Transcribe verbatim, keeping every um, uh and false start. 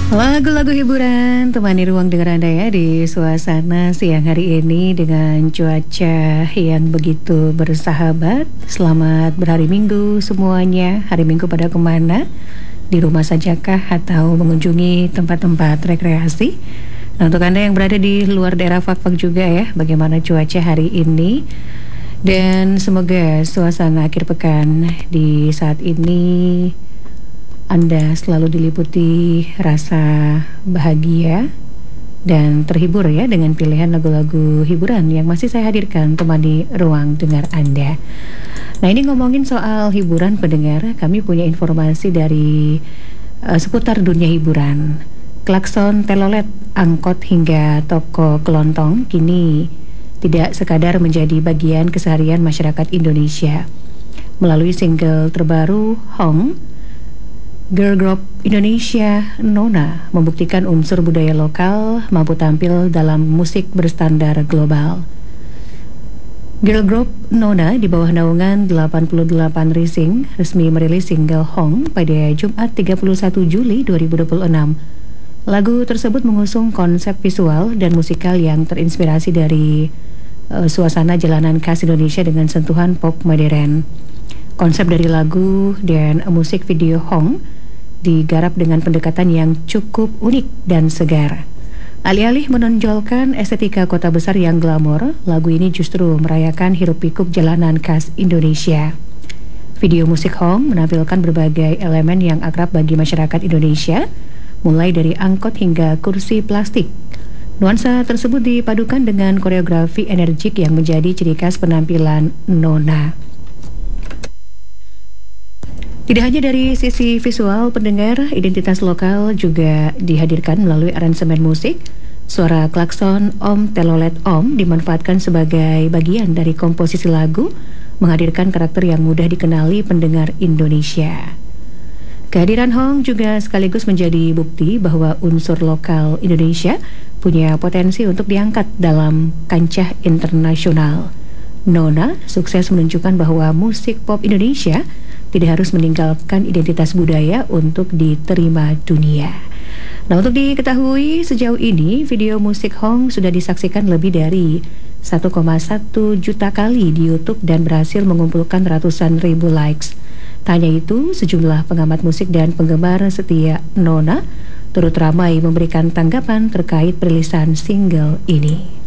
Lagu-lagu hiburan temani ruang dengar Anda ya di suasana siang hari ini dengan cuaca yang begitu bersahabat. Selamat berhari Minggu semuanya. Hari Minggu pada kemana? Di rumah sajakah atau mengunjungi tempat-tempat rekreasi? Nah, untuk Anda yang berada di luar daerah Fak-Fak juga ya, bagaimana cuaca hari ini? Dan semoga suasana akhir pekan di saat ini Anda selalu diliputi rasa bahagia dan terhibur ya dengan pilihan lagu-lagu hiburan yang masih saya hadirkan temani ruang dengar Anda. Nah, ini ngomongin soal hiburan pendengar, kami punya informasi dari uh, seputar dunia hiburan. Klakson telolet, angkot hingga toko kelontong kini tidak sekadar menjadi bagian keseharian masyarakat Indonesia. Melalui single terbaru Hong, girl group Indonesia Nona membuktikan unsur budaya lokal mampu tampil dalam musik berstandar global. Girl group Nona di bawah naungan delapan puluh delapan Rising resmi merilis single Hong pada Jumat tiga puluh satu Juli dua ribu dua puluh enam. Lagu tersebut mengusung konsep visual dan musikal yang terinspirasi dari uh, suasana jalanan khas Indonesia dengan sentuhan pop modern. Konsep dari lagu dan musik video Hong digarap dengan pendekatan yang cukup unik dan segar. Alih-alih menonjolkan estetika kota besar yang glamor, lagu ini justru merayakan hiruk-pikuk jalanan khas Indonesia. Video musik Hong menampilkan berbagai elemen yang akrab bagi masyarakat Indonesia, mulai dari angkot hingga kursi plastik. Nuansa tersebut dipadukan dengan koreografi energik yang menjadi ciri khas penampilan Nona. Tidak hanya dari sisi visual pendengar, identitas lokal juga dihadirkan melalui aransemen musik. Suara klakson Om Telolet Om dimanfaatkan sebagai bagian dari komposisi lagu, menghadirkan karakter yang mudah dikenali pendengar Indonesia. Kehadiran Hong juga sekaligus menjadi bukti bahwa unsur lokal Indonesia punya potensi untuk diangkat dalam kancah internasional. Nona sukses menunjukkan bahwa musik pop Indonesia tidak harus meninggalkan identitas budaya untuk diterima dunia. Nah, untuk diketahui sejauh ini video musik Hong sudah disaksikan lebih dari satu koma satu juta kali di YouTube dan berhasil mengumpulkan ratusan ribu likes. Tak hanya itu, sejumlah pengamat musik dan penggemar setia Nona turut ramai memberikan tanggapan terkait perilisan single ini.